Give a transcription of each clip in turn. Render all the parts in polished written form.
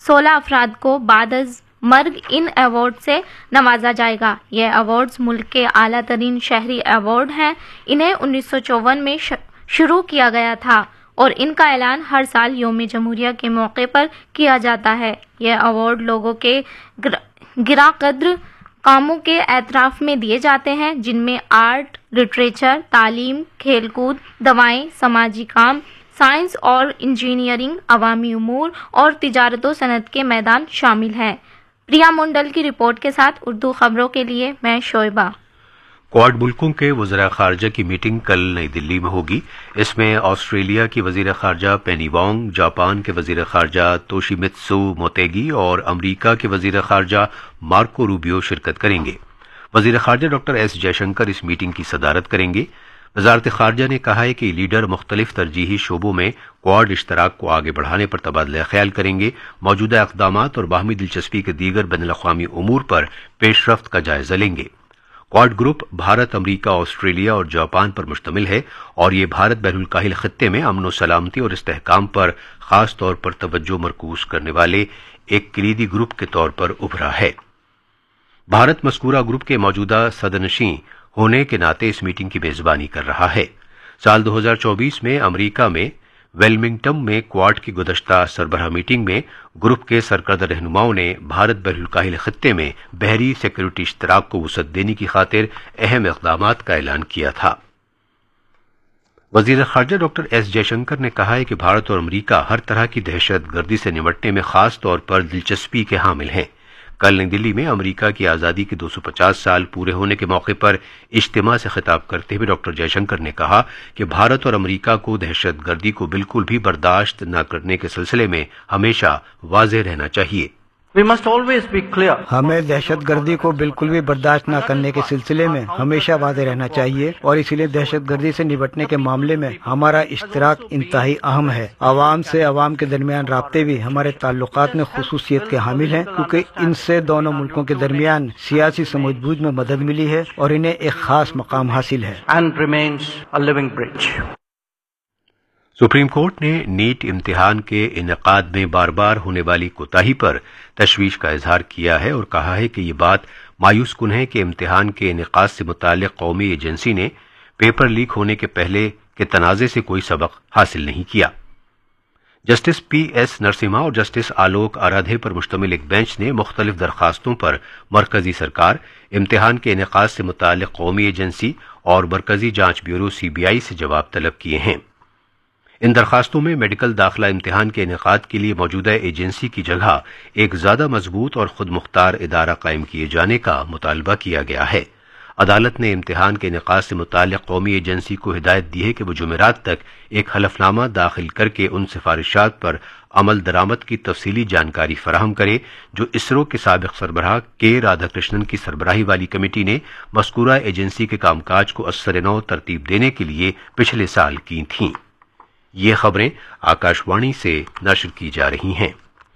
16 افراد کو بعد از مرگ ان ایوارڈ سے نوازا جائے گا۔ یہ ایوارڈز ملک کے اعلیٰ ترین شہری ایوارڈ ہیں۔ انہیں 1954 میں شروع کیا گیا تھا اور ان کا اعلان ہر سال یوم جمہوریہ کے موقع پر کیا جاتا ہے۔ یہ ایوارڈ لوگوں کے گراں قدر کاموں کے اعتراف میں دیے جاتے ہیں، جن میں آرٹ، لٹریچر، تعلیم، کھیل کود، دوائیں، سماجی کام، سائنس اور انجینئرنگ، عوامی امور اور تجارت و صنعت کے میدان شامل ہیں۔ پریا منڈل کی رپورٹ کے ساتھ اردو خبروں کے لیے میں شعیبہ۔ کوڈ ملکوں کے وزراء خارجہ کی میٹنگ کل نئی دلی میں ہوگی۔ اس میں آسٹریلیا کی وزیر خارجہ پینی وانگ، جاپان کے وزیر خارجہ توشیمتسو موتیگی اور امریکہ کے وزیر خارجہ مارکو روبیو شرکت کریں گے۔ وزیر خارجہ ڈاکٹر ایس جے شنکر اس میٹنگ کی صدارت کریں گے۔ وزارت خارجہ نے کہا ہے کہ لیڈر مختلف ترجیحی شعبوں میں کوڈ اشتراک کو آگے بڑھانے پر تبادلہ خیال کریں گے، موجودہ اقدامات اور باہمی دلچسپی کے دیگر بین الاقوامی امور پر پیش رفت کا جائزہ لیں گے۔ کوڈ گروپ بھارت، امریکہ، آسٹریلیا اور جاپان پر مشتمل ہے اور یہ بھارت بحر الکاہل خطے میں امن و سلامتی اور استحکام پر خاص طور پر توجہ مرکوز کرنے والے ایک کلیدی گروپ کے طور پر ابھرا ہے۔ بھارت مذکورہ گروپ کے موجودہ صدرنشین ہونے کے ناطے اس میٹنگ کی میزبانی کر رہا ہے۔ سال 2024 میں امریکہ میں ویلمنگٹن میں کوڈ کی گزشتہ سربراہ میٹنگ میں گروپ کے سرکردہ رہنماؤں نے بھارت بحر الکاہل خطے میں بحری سیکورٹی اشتراک کو وسعت دینے کی خاطر اہم اقدامات کا اعلان کیا تھا۔ وزیر خارجہ ڈاکٹر ایس جے شنکر نے کہا ہے کہ بھارت اور امریکہ ہر طرح کی دہشت گردی سے نمٹنے میں خاص طور پر دلچسپی کے حامل ہیں۔ کل نئی دلی میں امریکہ کی آزادی کے 250 سال پورے ہونے کے موقع پر اجتماع سے خطاب کرتے ہوئے ڈاکٹر جے شنکر نے کہا کہ بھارت اور امریکہ کو دہشت گردی کو بالکل بھی برداشت نہ کرنے کے سلسلے میں ہمیشہ واضح رہنا چاہیے۔ ہمیں دہشت گردی کو بالکل بھی برداشت نہ کرنے کے سلسلے میں ہمیشہ واضح رہنا چاہیے اور اسی لیے دہشت گردی سے نمٹنے کے معاملے میں ہمارا اشتراک انتہائی اہم ہے۔ عوام سے عوام کے درمیان رابطے بھی ہمارے تعلقات میں خصوصیت کے حامل ہیں، کیونکہ ان سے دونوں ملکوں کے درمیان سیاسی سمجھ بوجھ میں مدد ملی ہے اور انہیں ایک خاص مقام حاصل ہے۔ سپریم کورٹ نے نیٹ امتحان کے انعقاد میں بار بار ہونے والی کوتاہی پر تشویش کا اظہار کیا ہے اور کہا ہے کہ یہ بات مایوس کن ہے کہ امتحان کے انعقاد سے متعلق قومی ایجنسی نے پیپر لیک ہونے کے پہلے کے تنازع سے کوئی سبق حاصل نہیں کیا۔ جسٹس پی ایس نرسمہا اور جسٹس آلوک آرادھے پر مشتمل ایک بینچ نے مختلف درخواستوں پر مرکزی سرکار، امتحان کے انعقاد سے متعلق قومی ایجنسی اور مرکزی جانچ بیورو CBI سے جواب طلب کیے ہیں۔ ان درخواستوں میں میڈیکل داخلہ امتحان کے انعقاد کے لیے موجودہ ایجنسی کی جگہ ایک زیادہ مضبوط اور خود مختار ادارہ قائم کیے جانے کا مطالبہ کیا گیا ہے۔ عدالت نے امتحان کے انعقاد سے متعلق قومی ایجنسی کو ہدایت دی ہے کہ وہ جمعرات تک ایک حلفنامہ داخل کر کے ان سفارشات پر عمل درآمد کی تفصیلی جانکاری فراہم کرے جو اسرو کے سابق سربراہ کے رادھا کرشنن کی سربراہی والی کمیٹی نے مذکورہ ایجنسی کے کام کاج کو اثر نو ترتیب دینے کے لیے پچھلے سال کی تھیں۔ یہ خبریں آکاشوانی سے نشر کی جا رہی ہیں۔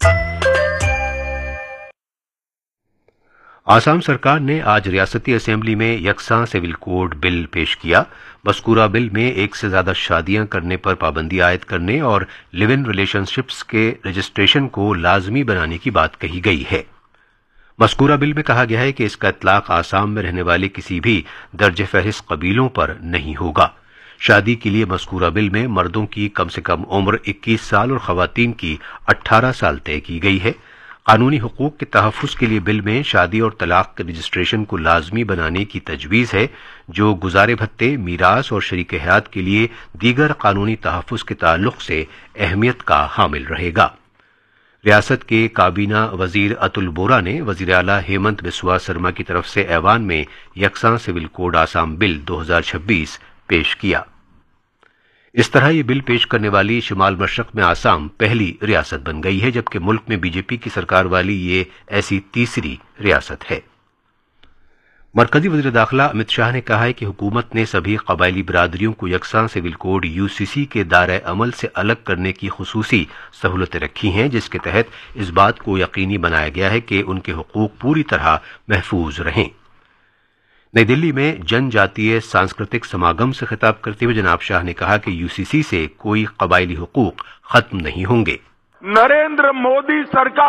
آسام سرکار نے آج ریاستی اسمبلی میں یکساں سول کوڈ بل پیش کیا۔ مذکورہ بل میں ایک سے زیادہ شادیاں کرنے پر پابندی عائد کرنے اور لیو ان ریلیشن شپس کے رجسٹریشن کو لازمی بنانے کی بات کہی گئی ہے۔ مذکورہ بل میں کہا گیا ہے کہ اس کا اطلاق آسام میں رہنے والے کسی بھی درج فہرست قبیلوں پر نہیں ہوگا۔ شادی کے لیے مذکورہ بل میں مردوں کی کم سے کم عمر 21 سال اور خواتین کی 18 سال طے کی گئی ہے۔ قانونی حقوق کے تحفظ کے لیے بل میں شادی اور طلاق کے رجسٹریشن کو لازمی بنانے کی تجویز ہے، جو گزارے بھتے، میراث اور شریک حیات کے لیے دیگر قانونی تحفظ کے تعلق سے اہمیت کا حامل رہے گا۔ ریاست کے کابینہ وزیر اتل بورا نے وزیر اعلیٰ ہیمنت بسوا سرما کی طرف سے ایوان میں یکساں سول کوڈ آسام بل 2026 پیش کیا۔ اس طرح یہ بل پیش کرنے والی شمال مشرق میں آسام پہلی ریاست بن گئی ہے، جبکہ ملک میں BJP کی سرکار والی یہ ایسی تیسری ریاست ہے۔ مرکزی وزیر داخلہ امت شاہ نے کہا ہے کہ حکومت نے سبھی قبائلی برادریوں کو یکساں سول کوڈ UCC کے دائرۂ عمل سے الگ کرنے کی خصوصی سہولتیں رکھی ہیں، جس کے تحت اس بات کو یقینی بنایا گیا ہے کہ ان کے حقوق پوری طرح محفوظ رہیں۔ نئی دلی میں جن جاتیہ سانسکرتک سماگم سے خطاب کرتے ہوئے جناب شاہ نے کہا کہ UCC سے کوئی قبائلی حقوق ختم نہیں ہوں گے۔ نریندر مودی سرکار